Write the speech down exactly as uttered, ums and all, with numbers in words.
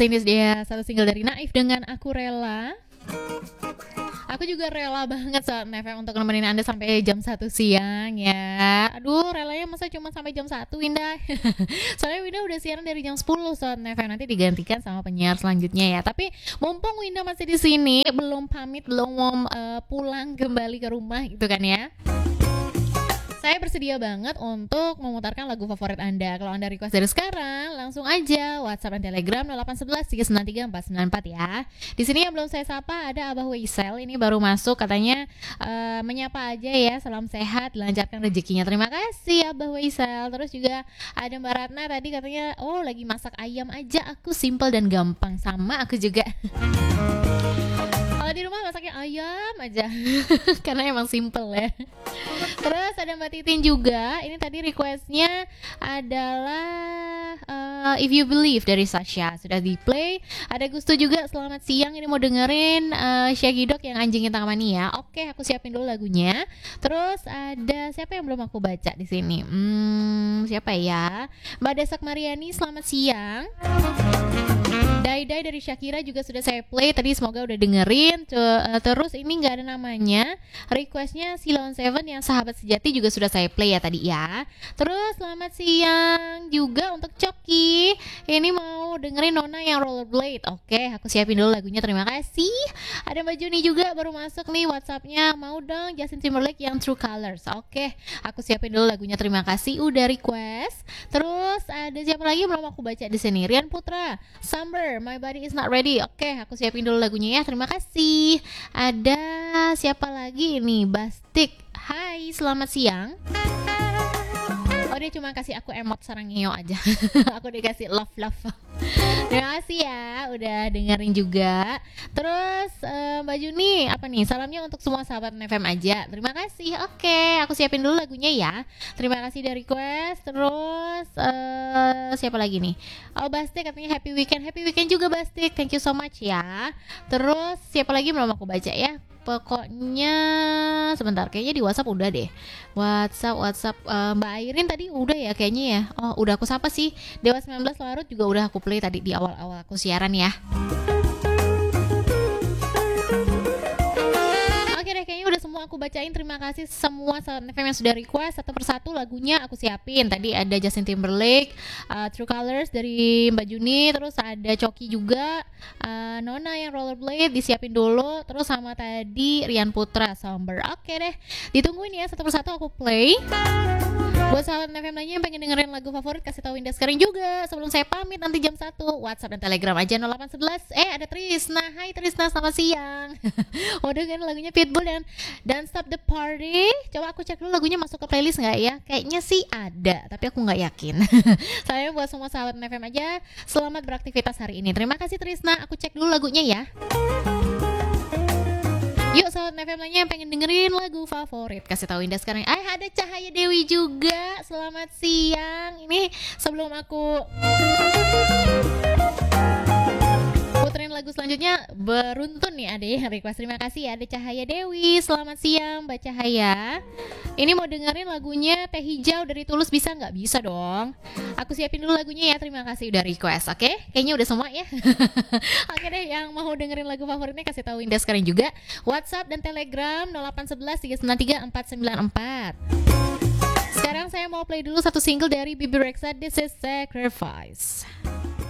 ini dia satu single dari Naif dengan Aku Rela. Aku juga rela banget saat N F M untuk nemenin Anda sampai jam satu siang ya. Aduh, relanya masa cuma sampai jam satu, Winda. Soalnya Winda udah siaran dari jam sepuluh saat N F M, nanti digantikan sama penyiar selanjutnya ya. Tapi mumpung Winda masih di sini, belum pamit, belum mau uh, pulang kembali ke rumah gitu kan ya. Saya bersedia banget untuk memutarkan lagu favorit Anda. Kalau Anda request dari sekarang, langsung aja WhatsApp dan Telegram nol delapan satu satu tiga sembilan tiga empat sembilan empat ya. Di sini yang belum saya sapa ada Abah Weisel, ini baru masuk katanya uh, menyapa aja ya, salam sehat, lancarkan rezekinya. Terima kasih Abah Weisel. Terus juga ada Mbak Ratna tadi katanya, oh lagi masak ayam aja, aku simple dan gampang. Sama aku juga. Kalau di rumah masaknya ayam aja karena emang simple ya. Terus ada Mbak Titin juga. Ini tadi requestnya adalah uh, If You Believe dari Sasha. Sudah di play. Ada Gusto juga, selamat siang. Ini mau dengerin uh, Shaggy Dog yang Anjing Hitam Mania. Oke, aku siapin dulu lagunya. Terus ada siapa yang belum aku baca di sini? Hmm, siapa ya? Mbak Desak Mariani, selamat siang. Dai-Dai dari Shakira juga sudah saya play tadi, semoga udah dengerin. Terus ini nggak ada namanya, requestnya Silon Seven yang Sahabat Sejati juga sudah saya play ya tadi ya. Terus selamat siang juga untuk Coki, ini mau dengerin Nona yang Rollerblade. Oke, aku siapin dulu lagunya, terima kasih. Ada Mbak Juni juga baru masuk nih WhatsAppnya, mau dong Justin Timberlake yang True Colors. Oke, aku siapin dulu lagunya, terima kasih udah request. Terus ada siapa lagi belum aku baca di sini? Rian Putra, Summer, My Body Is Not Ready. Oke, aku siapin dulu lagunya ya, terima kasih. Ada siapa lagi ini? Bastik, hai selamat siang. Oh, dia cuma kasih aku emot sarang ngeo aja. Aku dikasih love love. Terima kasih ya udah dengerin juga. Terus uh, Mbak Juni apa nih? Salamnya untuk semua sahabat N F M aja. Terima kasih. Oke, aku siapin dulu lagunya ya. Terima kasih dari request. Terus uh, siapa lagi nih? Oh, Bastik katanya happy weekend. Happy weekend juga Bastik. Thank you so much ya. Terus siapa lagi belum aku baca ya? Pokoknya sebentar, kayaknya di WhatsApp udah deh. WhatsApp WhatsApp uh, Mbak Airin tadi udah ya kayaknya ya. Oh, udah aku sapa sih. Dewa sembilan belas Larut juga udah aku play tadi di awal-awal aku siaran ya. Oke deh, kayaknya udah semua aku bacain. Terima kasih semua sahabat N F M yang sudah request. Satu persatu lagunya aku siapin. Tadi ada Justin Timberlake, uh, True Colors dari Mbak Juni. Terus ada Coki juga, uh, Nona yang Rollerblade disiapin dulu. Terus sama tadi Rian Putra, Somber. Oke deh, ditungguin ya, satu persatu aku play. Buat sahabat N F M lainnya yang pengen dengerin lagu favorit, kasih tahu Indah sekarang juga. Sebelum saya pamit nanti jam satu, WhatsApp dan Telegram aja nol delapan satu satu. Eh, ada Trisna. Hai Trisna, selamat siang. Oh, dengerin lagunya Pitbull dan dan Stop the Party. Coba aku cek dulu lagunya masuk ke playlist nggak ya? Kayaknya sih ada, tapi aku nggak yakin. Saya buat semua sahabat N F M aja, selamat beraktivitas hari ini. Terima kasih Trisna. Aku cek dulu lagunya ya. Yuk sahabat N F M lainnya yang pengen dengerin lagu favorit, kasih tahu Indah sekarang. Eh, ada Cahaya Dewi juga. Selamat siang. Ini sebelum aku puterin lagu selanjutnya, beruntun nih ada yang request. Terima kasih ya, ada Cahaya Dewi. Selamat siang Mbak Cahaya. Ini mau dengerin lagunya Teh Hijau dari Tulus, bisa nggak? Bisa dong. Aku siapin dulu lagunya ya, terima kasih udah request. Oke, kayaknya udah semua ya. Oke deh, yang mau dengerin lagu favoritnya kasih tahu Indah sekarang juga. WhatsApp dan Telegram nol delapan satu satu tiga sembilan tiga empat sembilan empat. Sekarang saya mau play dulu satu single dari Bibi Rexha, This Is Sacrifice.